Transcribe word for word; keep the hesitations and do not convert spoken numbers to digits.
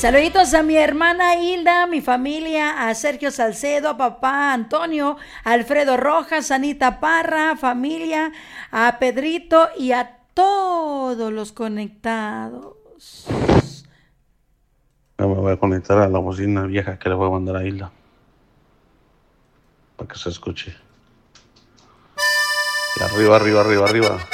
Saluditos a mi hermana Hilda, a mi familia, a Sergio Salcedo, a papá Antonio, a Alfredo Rojas, a Anita Parra, familia, a Pedrito y a todos los conectados. Ya me voy a conectar a la bocina vieja que le voy a mandar a Hilda para que se escuche. Y arriba, arriba, arriba, arriba.